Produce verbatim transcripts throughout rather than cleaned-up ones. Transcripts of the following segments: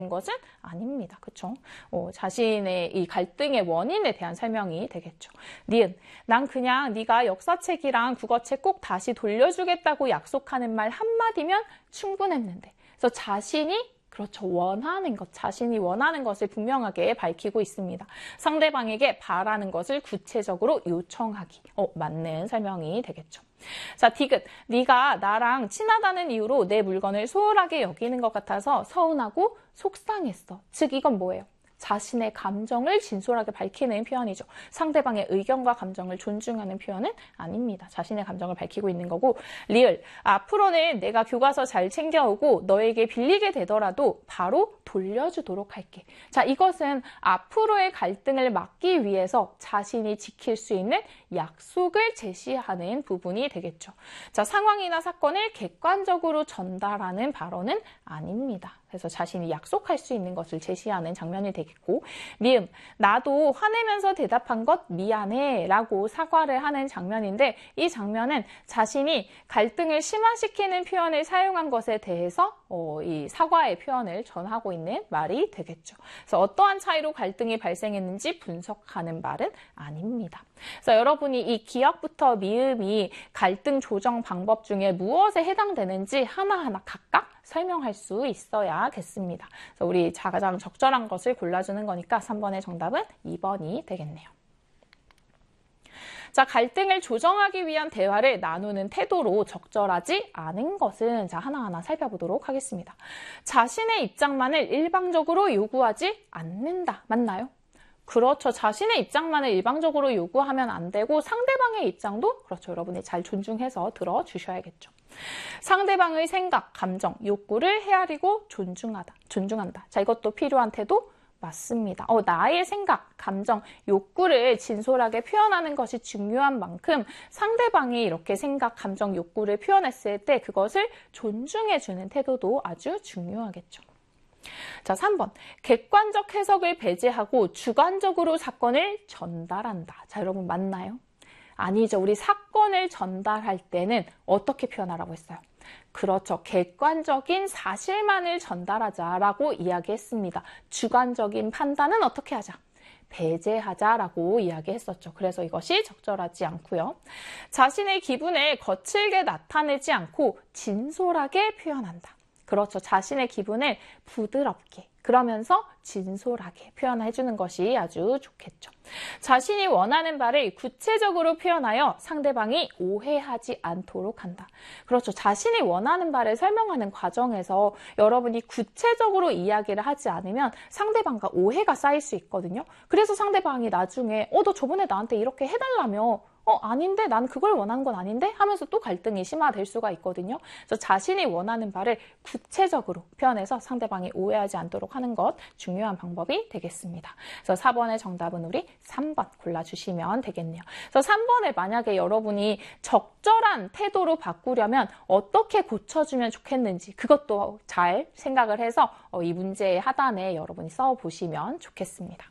것은 아닙니다. 그쵸? 어, 자신의 이 갈등의 원인에 대한 설명이 되겠죠. 니은, 난 그냥 네가 역사책이랑 국어책 꼭 다시 돌려주겠다고 약속하는 말 한마디면 충분했는데. 그래서 자신이 그렇죠. 원하는 것, 자신이 원하는 것을 분명하게 밝히고 있습니다. 상대방에게 바라는 것을 구체적으로 요청하기. 어, 맞는 설명이 되겠죠. 자, 디귿. 네가 나랑 친하다는 이유로 내 물건을 소홀하게 여기는 것 같아서 서운하고 속상했어. 즉, 이건 뭐예요? 자신의 감정을 진솔하게 밝히는 표현이죠. 상대방의 의견과 감정을 존중하는 표현은 아닙니다. 자신의 감정을 밝히고 있는 거고. 리을, 앞으로는 내가 교과서 잘 챙겨오고 너에게 빌리게 되더라도 바로 돌려주도록 할게. 자, 이것은 앞으로의 갈등을 막기 위해서 자신이 지킬 수 있는 약속을 제시하는 부분이 되겠죠. 자, 상황이나 사건을 객관적으로 전달하는 발언은 아닙니다. 그래서 자신이 약속할 수 있는 것을 제시하는 장면이 되겠고, 미음, 나도 화내면서 대답한 것 미안해 라고 사과를 하는 장면인데, 이 장면은 자신이 갈등을 심화시키는 표현을 사용한 것에 대해서 어, 이 사과의 표현을 전하고 있는 말이 되겠죠. 그래서 어떠한 차이로 갈등이 발생했는지 분석하는 말은 아닙니다. 그래서 여러분이 이 기역부터 미음이 갈등 조정 방법 중에 무엇에 해당되는지 하나하나 각각 설명할 수 있어야겠습니다. 그래서 우리 가장 적절한 것을 골라주는 거니까 삼 번의 정답은 이 번이 되겠네요. 자, 갈등을 조정하기 위한 대화를 나누는 태도로 적절하지 않은 것은 자, 하나하나 살펴보도록 하겠습니다. 자신의 입장만을 일방적으로 요구하지 않는다. 맞나요? 그렇죠. 자신의 입장만을 일방적으로 요구하면 안 되고 상대방의 입장도 그렇죠. 여러분이 잘 존중해서 들어주셔야겠죠. 상대방의 생각, 감정, 욕구를 헤아리고 존중하다. 존중한다. 자, 이것도 필요한 태도 맞습니다. 어, 나의 생각, 감정, 욕구를 진솔하게 표현하는 것이 중요한 만큼 상대방이 이렇게 생각, 감정, 욕구를 표현했을 때 그것을 존중해주는 태도도 아주 중요하겠죠. 자, 삼 번. 객관적 해석을 배제하고 주관적으로 사건을 전달한다. 자, 여러분 맞나요? 아니죠. 우리 사건을 전달할 때는 어떻게 표현하라고 했어요? 그렇죠. 객관적인 사실만을 전달하자라고 이야기했습니다. 주관적인 판단은 어떻게 하자? 배제하자라고 이야기했었죠. 그래서 이것이 적절하지 않고요. 자신의 기분을 거칠게 나타내지 않고 진솔하게 표현한다. 그렇죠. 자신의 기분을 부드럽게 그러면서 진솔하게 표현해주는 것이 아주 좋겠죠. 자신이 원하는 바를 구체적으로 표현하여 상대방이 오해하지 않도록 한다. 그렇죠. 자신이 원하는 바를 설명하는 과정에서 여러분이 구체적으로 이야기를 하지 않으면 상대방과 오해가 쌓일 수 있거든요. 그래서 상대방이 나중에 어, 너 저번에 나한테 이렇게 해달라며 어, 아닌데? 난 그걸 원하는 건 아닌데? 하면서 또 갈등이 심화될 수가 있거든요. 그래서 자신이 원하는 바를 구체적으로 표현해서 상대방이 오해하지 않도록 하는 것 중요한 방법이 되겠습니다. 그래서 사 번의 정답은 우리 삼 번 골라주시면 되겠네요. 그래서 삼 번에 만약에 여러분이 적절한 태도로 바꾸려면 어떻게 고쳐주면 좋겠는지 그것도 잘 생각을 해서 이 문제의 하단에 여러분이 써보시면 좋겠습니다.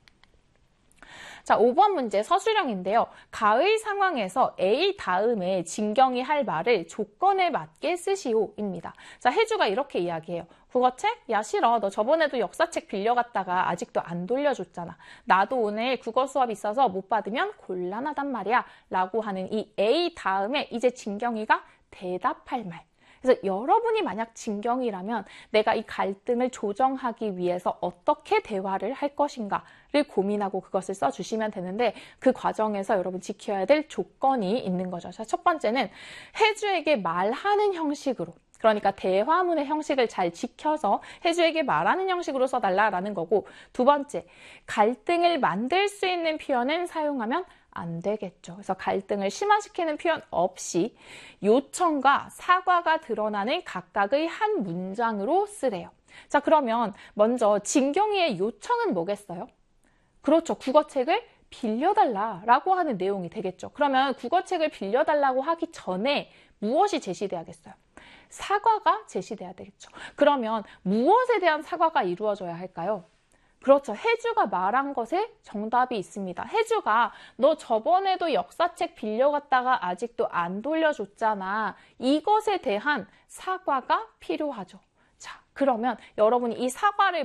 자, 오 번 문제 서술형인데요. 가의 상황에서 A 다음에 진경이 할 말을 조건에 맞게 쓰시오입니다. 자, 혜주가 이렇게 이야기해요. 국어책? 야, 싫어. 너 저번에도 역사책 빌려갔다가 아직도 안 돌려줬잖아. 나도 오늘 국어 수업 있어서 못 받으면 곤란하단 말이야. 라고 하는 이 A 다음에 이제 진경이가 대답할 말. 그래서 여러분이 만약 진경이라면 내가 이 갈등을 조정하기 위해서 어떻게 대화를 할 것인가를 고민하고 그것을 써주시면 되는데 그 과정에서 여러분 지켜야 될 조건이 있는 거죠. 첫 번째는 혜주에게 말하는 형식으로 그러니까 대화문의 형식을 잘 지켜서 혜주에게 말하는 형식으로 써달라라는 거고 두 번째, 갈등을 만들 수 있는 표현은 사용하면 안 되겠죠. 그래서 갈등을 심화시키는 표현 없이 요청과 사과가 드러나는 각각의 한 문장으로 쓰래요. 자, 그러면 먼저 진경이의 요청은 뭐겠어요? 그렇죠. 국어책을 빌려달라라고 하는 내용이 되겠죠. 그러면 국어책을 빌려달라고 하기 전에 무엇이 제시돼야겠어요? 사과가 제시돼야 되겠죠. 그러면 무엇에 대한 사과가 이루어져야 할까요? 그렇죠. 혜주가 말한 것에 정답이 있습니다. 혜주가 너 저번에도 역사책 빌려갔다가 아직도 안 돌려줬잖아. 이것에 대한 사과가 필요하죠. 자, 그러면 여러분이 이 사과를